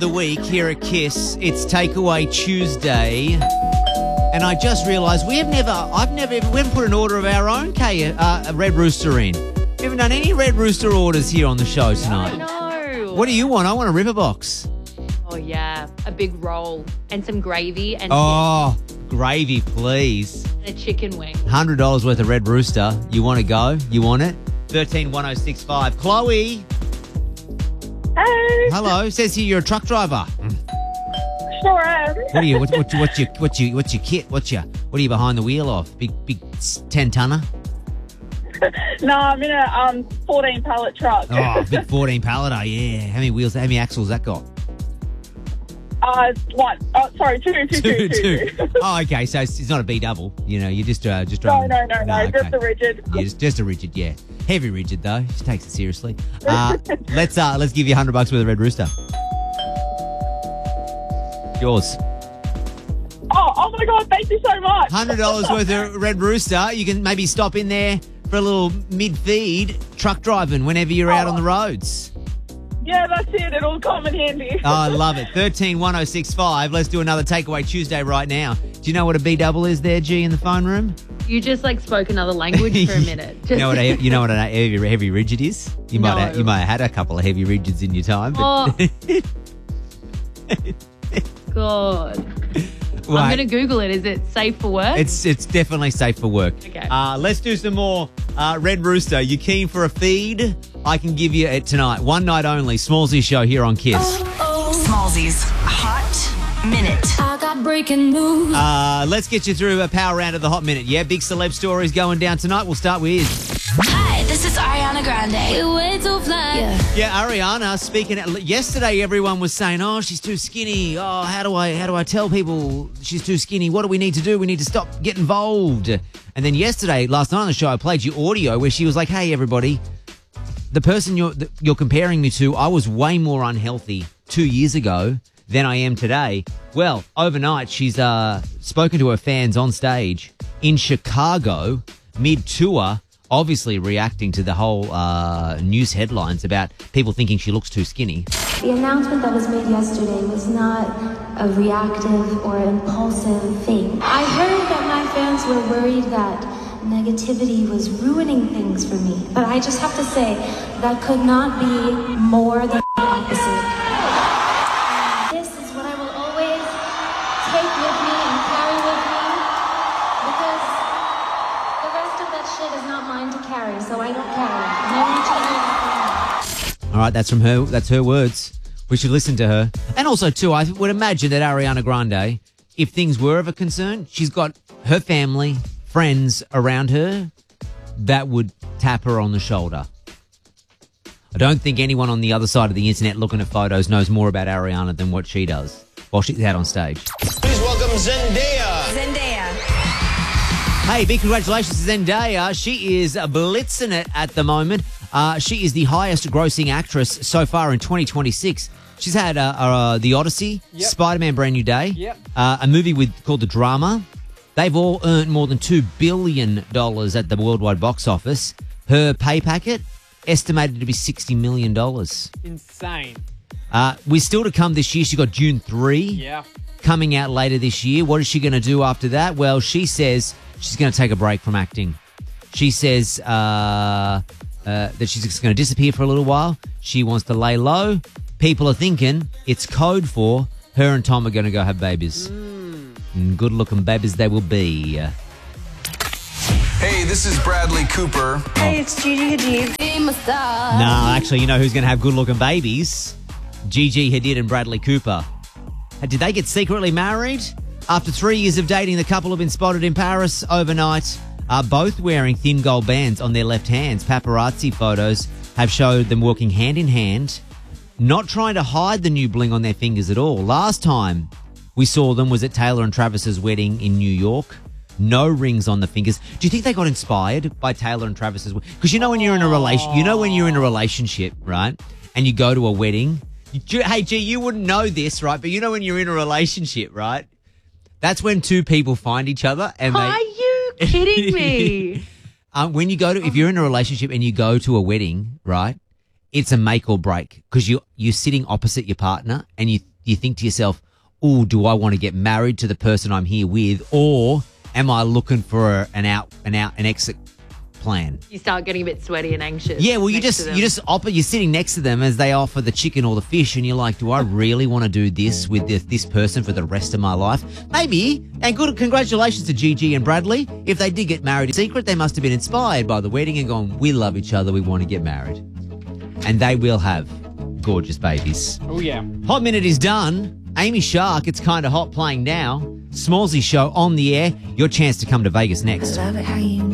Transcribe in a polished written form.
The week here at KISS. It's Takeaway Tuesday. And I just realised we haven't put an order of our own Red Rooster in. We haven't done any Red Rooster orders here on the show tonight. No. What do you want? I want a river box. Oh, yeah. A big roll and some gravy and Gravy, please. a chicken wing. $100 worth of Red Rooster. You want to go? You want it? 131065. Chloe. Hey, Hello. Says here you're a truck driver. sure am. What are you? What's your kit? What are you behind the wheel of? Big 10-tonner? No, I'm in a 14 pallet truck. Oh, big 14 palleter. Yeah. How many wheels? How many axles that got? One. Oh, sorry, two. Two. Oh, okay. So it's not a B double. You know, you're just No, driving. just okay. a rigid. Yeah, just a rigid. Yeah, heavy rigid though. She takes it seriously. Let's give you $100 worth of Red Rooster. Yours. Oh my God, thank you so much. $100 worth of Red Rooster. You can maybe stop in there for a little mid-feed truck driving whenever you're out on the roads. Yeah, that's it. It'll come in handy. Oh, I love it. 131065. Let's do another Takeaway Tuesday right now. Do you know what a B double is there, G, in the phone room? You just spoke another language for a minute. You know what a heavy rigid is? You might have had a couple of heavy rigids in your time. But God. I'm going to Google it. Is it safe for work? It's definitely safe for work. Okay. Let's do some more Red Rooster. You keen for a feed? I can give you it tonight. One night only. Smallsy show here on KISS. Smallsy's Hot Minute. I got breaking news. Let's get you through a power round of the Hot Minute. Yeah, big celeb stories going down tonight. We'll start with... Hi, this is Ariana Grande. We're way too fly. Yeah, Ariana speaking. Yesterday, everyone was saying, "Oh, she's too skinny. Oh, how do I tell people she's too skinny? What do we need to do? We need to stop, get involved." And then last night on the show, I played you audio where she was like, "Hey, everybody, the person you're comparing me to, I was way more unhealthy 2 years ago than I am today." Well, overnight, she's spoken to her fans on stage in Chicago mid-tour. Obviously reacting to the whole news headlines about people thinking she looks too skinny. The announcement that was made yesterday was not a reactive or impulsive thing. I heard that my fans were worried that negativity was ruining things for me. But I just have to say, that could not be more than the opposite. This is what I will always take with me and carry with me, because the rest of that shit is not mine to carry, so I don't carry it. And I want you to know that. All right, that's from her. That's her words. We should listen to her. And also, too, I would imagine that Ariana Grande, if things were of a concern, she's got her family, friends around her that would tap her on the shoulder. I don't think anyone on the other side of the internet looking at photos knows more about Ariana than what she does while she's out on stage. Please welcome Zendaya. Hey, big congratulations to Zendaya. She is blitzing it at the moment. She is the highest grossing actress so far in 2026. She's had The Odyssey, Spider-Man Brand New Day, a movie called The Drama. They've all earned more than $2 billion at the worldwide box office. Her pay packet estimated to be $60 million. Insane. We're still to come this year. She got June 3 coming out later this year. What is she going to do after that? Well, she says she's going to take a break from acting. She says that she's just going to disappear for a little while. She wants to lay low. People are thinking it's code for her and Tom are going to go have babies. And good-looking babies they will be. Hey, this is Bradley Cooper. Hey, it's Gigi Hadid. No, actually, you know who's going to have good-looking babies? Gigi Hadid and Bradley Cooper. Did they get secretly married? After 3 years of dating, the couple have been spotted in Paris overnight, both wearing thin gold bands on their left hands. Paparazzi photos have showed them walking hand in hand, not trying to hide the new bling on their fingers at all. Last time we saw them was at Taylor and Travis's wedding in New York. No rings on the fingers. Do you think they got inspired by Taylor and Travis's wedding? Because when you're in a relationship, right, and you go to a wedding. Hey, G, you wouldn't know this, right? But when you're in a relationship, right? That's when two people find each other and Are you kidding me? If you're in a relationship and you go to a wedding, right? It's a make or break because you're sitting opposite your partner and you think to yourself, oh, do I want to get married to the person I'm here with, or am I looking for an exit plan? You start getting a bit sweaty and anxious. Yeah, well, you're sitting next to them as they offer the chicken or the fish, and you're like, do I really want to do this with this person for the rest of my life? Maybe. And good congratulations to Gigi and Bradley. If they did get married in secret, they must have been inspired by the wedding and gone, we love each other, we want to get married. And they will have gorgeous babies. Oh, yeah. Hot Minute is done. Amy Shark, It's Kinda Hot, playing now. Smallzy Show on the air. Your chance to come to Vegas next. Love it how you